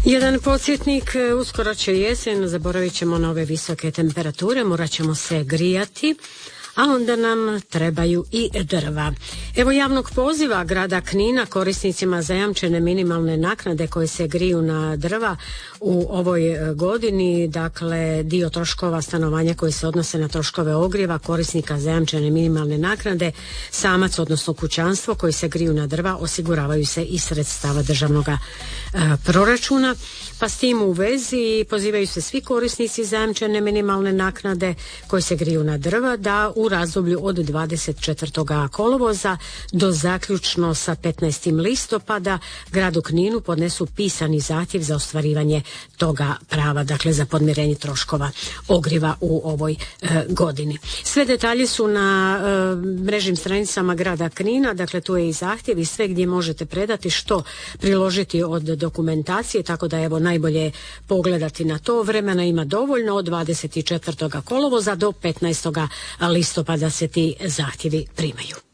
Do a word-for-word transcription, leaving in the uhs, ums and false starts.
Jedan podsjetnik, uskoro će jesen, zaboravit ćemo na ove visoke temperature, morat ćemo se grijati, a onda nam trebaju i drva. Evo javnog poziva grada Knina korisnicima zajamčene minimalne naknade koje se griju na drva u ovoj godini, dakle dio troškova stanovanja koji se odnose na troškove ogrijeva korisnika zajamčene minimalne naknade, samac odnosno kućanstvo koji se griju na drva osiguravaju se iz sredstava državnog e, proračuna, pa s tim u vezi pozivaju se svi korisnici zajamčene minimalne naknade koji se griju na drva da u razdoblju od dvadeset četvrtog kolovoza do zaključno sa petnaestim listopada gradu Kninu podnesu pisani zahtjev za ostvarivanje toga prava, dakle za podmirenje troškova ogrijeva u ovoj e, godini. Sve detalje su na e, mrežnim stranicama grada Knina, dakle tu je i zahtjev i sve gdje možete predati što priložiti od dokumentacije, tako da evo najbolje pogledati na to. Vremena ima dovoljno od dvadeset četvrtog kolovoza do petnaestog listopada se ti zahtjevi primaju.